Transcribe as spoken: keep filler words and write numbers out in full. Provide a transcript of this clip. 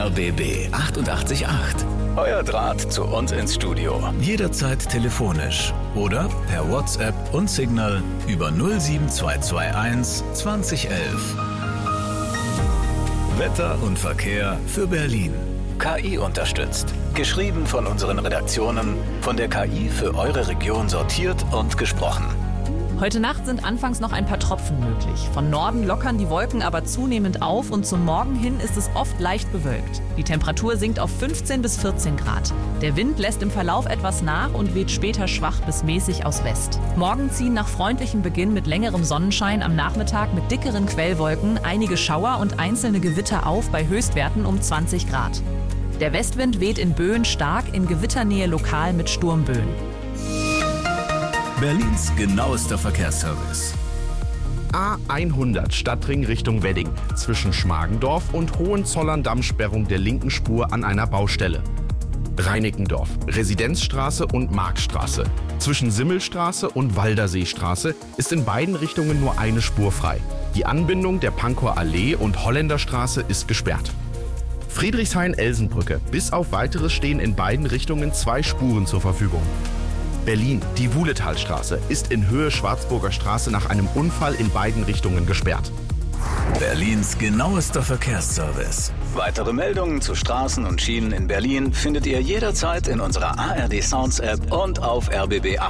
R B B achtundachtzig Komma acht. Euer Draht zu uns ins Studio. Jederzeit telefonisch oder per WhatsApp und Signal über null sieben zwei zwei eins zwanzig elf. Wetter und Verkehr für Berlin. K I unterstützt. Geschrieben von unseren Redaktionen, von der K I für eure Region sortiert und gesprochen. Heute Nacht sind anfangs noch ein paar Tropfen möglich. Von Norden lockern die Wolken aber zunehmend auf und zum Morgen hin ist es oft leicht bewölkt. Die Temperatur sinkt auf fünfzehn bis vierzehn Grad. Der Wind lässt im Verlauf etwas nach und weht später schwach bis mäßig aus West. Morgen ziehen nach freundlichem Beginn mit längerem Sonnenschein am Nachmittag mit dickeren Quellwolken einige Schauer und einzelne Gewitter auf bei Höchstwerten um zwanzig Grad. Der Westwind weht in Böen stark, in Gewitternähe lokal mit Sturmböen. Berlins genauester Verkehrsservice. A hundert Stadtring Richtung Wedding. Zwischen Schmargendorf und Hohenzollern-Damm Sperrung der linken Spur an einer Baustelle. Reinickendorf, Residenzstraße und Marktstraße. Zwischen Simmelstraße und Walderseestraße ist in beiden Richtungen nur eine Spur frei. Die Anbindung der Pankower Allee und Holländerstraße ist gesperrt. Friedrichshain-Elsenbrücke. Bis auf Weiteres stehen in beiden Richtungen zwei Spuren zur Verfügung. Berlin, die Wuhletalstraße, ist in Höhe Schwarzburger Straße nach einem Unfall in beiden Richtungen gesperrt. Berlins genauester Verkehrsservice. Weitere Meldungen zu Straßen und Schienen in Berlin findet ihr jederzeit in unserer A R D Sounds App und auf R B B